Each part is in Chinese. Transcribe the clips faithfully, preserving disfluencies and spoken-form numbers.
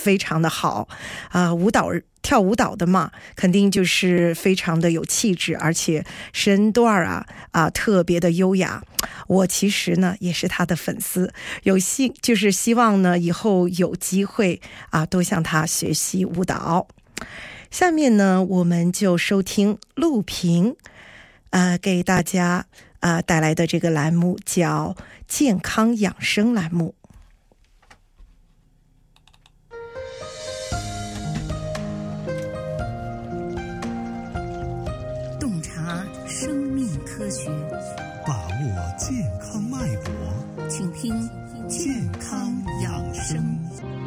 非常的好啊、呃，舞蹈跳舞蹈的嘛，肯定就是非常的有气质，而且身段啊啊特别的优雅。我其实呢也是他的粉丝，有幸就是希望呢以后有机会啊多向他学习舞蹈。下面呢我们就收听陆平呃给大家呃带来的这个栏目，叫健康养生栏目。 洞察生命科学， 把握健康脉搏， 请听健康养生。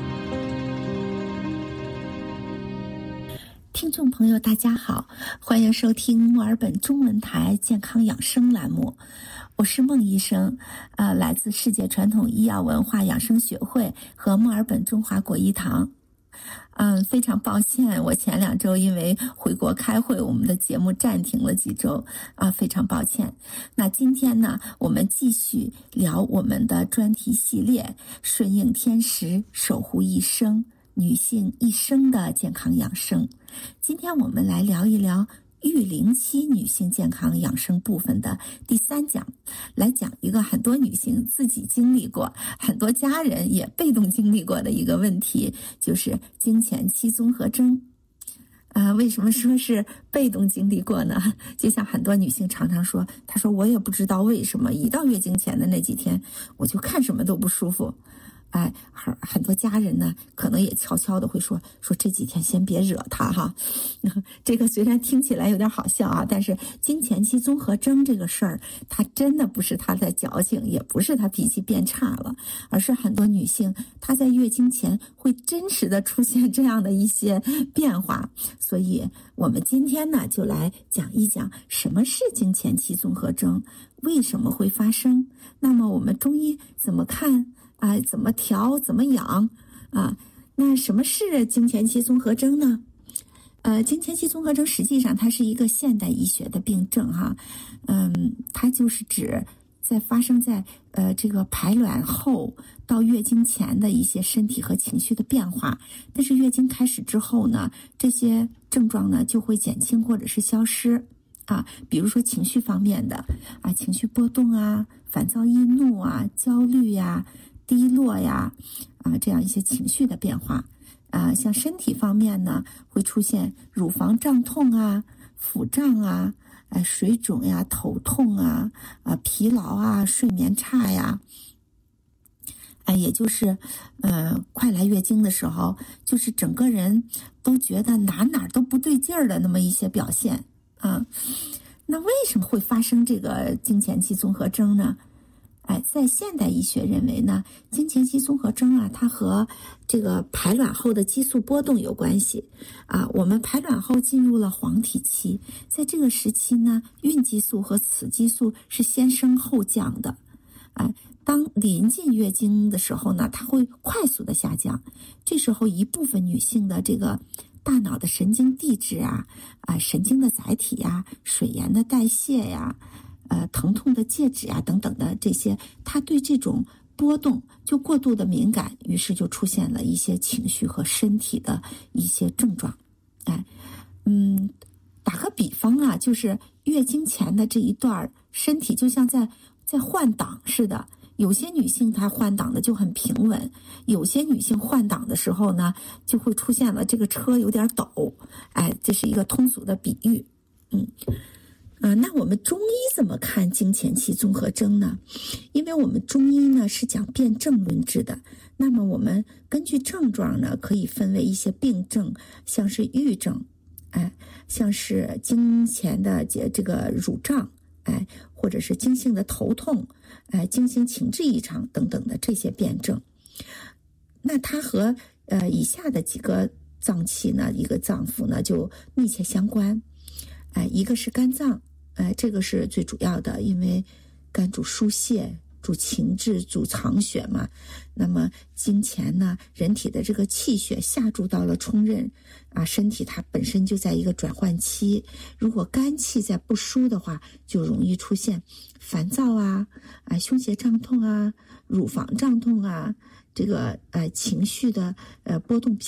听众朋友大家好，欢迎收听墨尔本中文台健康养生栏目，我是孟医生，呃，来自世界传统医药文化养生学会和墨尔本中华国医堂。嗯，非常抱歉，我前两周因为回国开会，我们的节目暂停了几周啊，非常抱歉。那今天呢，我们继续聊我们的专题系列，顺应天时，守护一生，女性一生的健康养生。今天我们来聊一聊育龄期女性健康养生部分的第三讲，来讲一个很多女性自己经历过，很多家人也被动经历过的一个问题，就是经前期综合征。呃，为什么说是被动经历过呢？就像很多女性常常说，她说我也不知道为什么，一到月经前的那几天，我就看什么都不舒服。哎，很很多家人呢，可能也悄悄的会说说这几天先别惹他哈。这个虽然听起来有点好笑啊，但是经前期综合征这个事儿，它真的不是她在矫情，也不是她脾气变差了，而是很多女性她在月经前会真实的出现这样的一些变化。所以我们今天呢，就来讲一讲什么是经前期综合征，为什么会发生，那么我们中医怎么看啊、呃，怎么调，怎么养啊？那什么是经前期综合征呢？呃，经前期综合征实际上它是一个现代医学的病症哈，嗯，它就是指在发生在呃这个排卵后到月经前的一些身体和情绪的变化，但是月经开始之后呢，这些症状呢就会减轻或者是消失啊，比如说情绪方面的啊，情绪波动啊，烦躁易怒啊，焦虑呀、低落呀，啊，这样一些情绪的变化，啊，像身体方面呢，会出现乳房胀痛啊、腹胀啊、呃、水肿呀、头痛啊、啊疲劳啊、睡眠差呀，哎，也就是呃快来月经的时候，就是整个人都觉得哪哪都不对劲儿的那么一些表现啊。那为什么会发生这个经前期综合征呢？哎，在现代医学认为呢，经前期综合征啊，它和这个排卵后的激素波动有关系啊。我们排卵后进入了黄体期，在这个时期呢，孕激素和雌激素是先升后降的，哎，当临近月经的时候呢，它会快速的下降。这时候一部分女性的这个大脑的神经递质啊，啊，神经的载体呀、水盐的代谢呀。呃，疼痛的介质啊，等等的这些，他对这种波动就过度的敏感，于是就出现了一些情绪和身体的一些症状。哎，嗯，打个比方啊，就是月经前的这一段，身体就像在在换挡似的。有些女性她换挡的就很平稳，有些女性换挡的时候呢，就会出现了这个车有点抖。哎，这是一个通俗的比喻。嗯。啊，那我们中医怎么看经前期综合征呢？因为我们中医呢是讲辨证论治的，那么我们根据症状呢，可以分为一些病症，像是郁症，哎，像是经前的这个乳胀，哎，或者是经性的头痛，哎，经行情志异常等等的这些辨证。那它和呃以下的几个脏器呢，一个脏腑呢就密切相关，哎，一个是肝脏。哎，这个是最主要的，因为肝主疏泄，主情志，主藏血嘛。那么经前呢，人体的这个气血下注到了冲任啊，身体它本身就在一个转换期，如果肝气在不疏的话，就容易出现烦躁啊，啊胸胁胀痛啊，乳房胀痛啊，这个呃情绪的呃波动比较